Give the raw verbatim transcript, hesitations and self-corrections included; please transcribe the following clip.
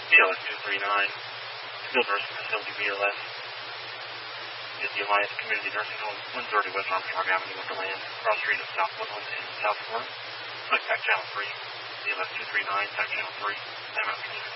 B L S two three nine, Skilled Nursing Facility B L S, is the Alliance Community Nursing Home, one thirty West Armstrong Avenue, Winterland, cross street of South Woodland and South Florida. Select Tac Channel three, B L S two three nine, Tac Channel three, Time Out Community.